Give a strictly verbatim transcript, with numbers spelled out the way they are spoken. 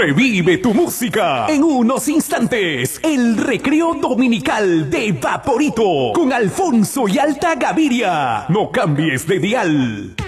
Revive tu música en unos instantes. El recreo dominical de Vaporito con Alfonso y Alta Gaviria. No cambies de dial.